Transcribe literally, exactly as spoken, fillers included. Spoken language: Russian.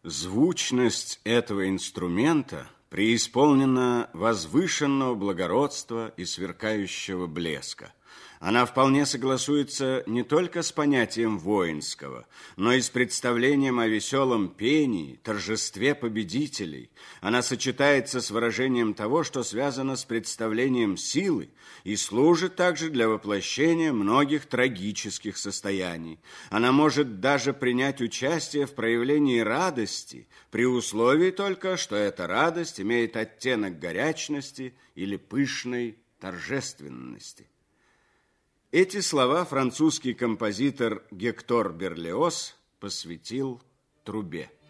Звучность этого инструмента преисполнена возвышенного благородства и сверкающего блеска. Она вполне согласуется не только с понятием воинского, но и с представлением о веселом пении, торжестве победителей. Она сочетается с выражением того, что связано с представлением силы, и служит также для воплощения многих трагических состояний. Она может даже принять участие в проявлении радости, при условии только, что эта радость имеет оттенок горячности или пышной торжественности. Эти слова французский композитор Гектор Берлиоз посвятил трубе.